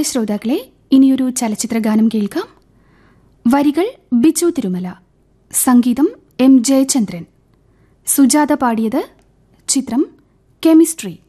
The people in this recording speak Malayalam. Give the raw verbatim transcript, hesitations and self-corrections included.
ശ്രോതാക്കളെ, ഇനിയൊരു ചലച്ചിത്രഗാനം കേൾക്കാം. വരികൾ ബിജു തിരുമല, സംഗീതം എം ജയചന്ദ്രൻ, സുജാത പാടിയത്. ചിത്രം കെമിസ്ട്രി.